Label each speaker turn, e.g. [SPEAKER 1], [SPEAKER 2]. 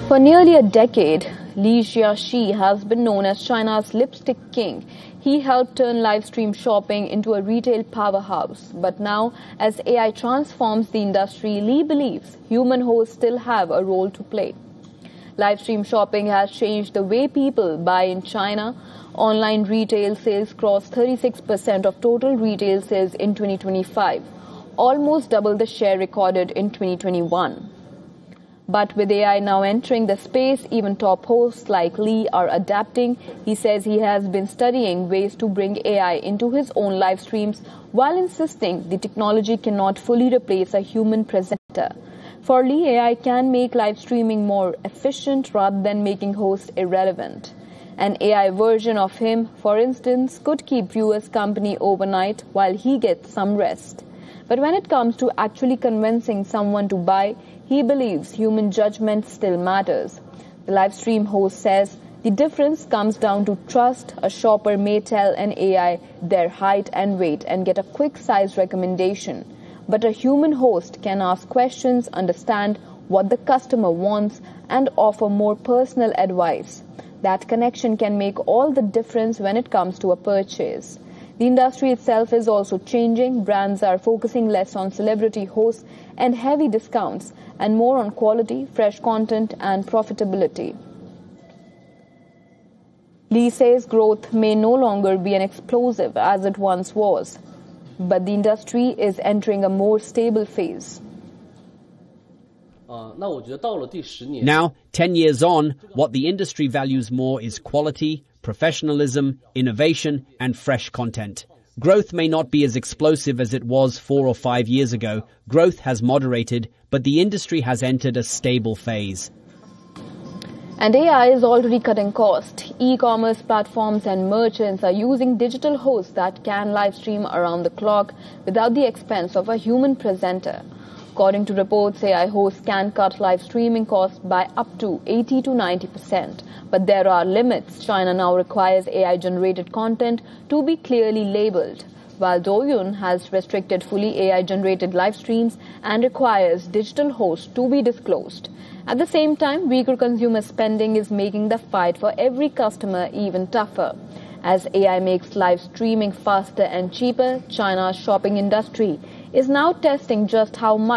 [SPEAKER 1] For nearly a decade, Li Jiaqi has been known as China's lipstick king. He helped turn live stream shopping into a retail powerhouse. But now, as AI transforms the industry, Li believes human hosts still have a role to play. Live stream shopping has changed the way people buy in China. Online retail sales crossed 36% of total retail sales in 2025, almost double the share recorded in 2021. But with AI now entering the space, even top hosts like Li are adapting. He says he has been studying ways to bring AI into his own live streams while insisting the technology cannot fully replace a human presenter. For Li, AI can make live streaming more efficient rather than making hosts irrelevant. An AI version of him, for instance, could keep viewers company overnight while he gets some rest. But when it comes to actually convincing someone to buy, he believes human judgment still matters. The live stream host says the difference comes down to trust. A shopper may tell an AI their height and weight and get a quick size recommendation. But a human host can ask questions, understand what the customer wants, and offer more personal advice. That connection can make all the difference when it comes to a purchase. The industry itself is also changing. Brands are focusing less on celebrity hosts and heavy discounts and more on quality, fresh content and profitability. Li says growth may no longer be as explosive as it once was, but the industry is entering a more stable phase.
[SPEAKER 2] Now, 10 years on, what the industry values more is quality, professionalism, innovation, and fresh content. Growth may not be as explosive as it was 4 or 5 years ago. Growth has moderated, but the industry has entered a stable phase.
[SPEAKER 1] And AI is already cutting costs. E-commerce platforms and merchants are using digital hosts that can live stream around the clock without the expense of a human presenter. According to reports, AI hosts can cut live streaming costs by up to 80 to 90%. But there are limits. China now requires AI-generated content to be clearly labeled, while Douyin has restricted fully AI-generated live streams and requires digital hosts to be disclosed. At the same time, weaker consumer spending is making the fight for every customer even tougher. As AI makes live streaming faster and cheaper, China's shopping industry is now testing just how much